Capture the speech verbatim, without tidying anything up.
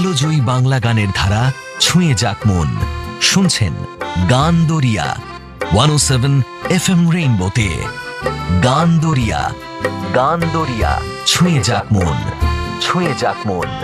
কালজয়ী বাংলা গানের ধারা ছুঁয়ে যাক মন। শুনছেন গান দরিয়া ওয়ান ও সেভেন এফ এম রেইনবোতে। গান দরিয়া, গান দরিয়া ছুঁয়ে যাক মন, ছুঁয়ে যাক মন।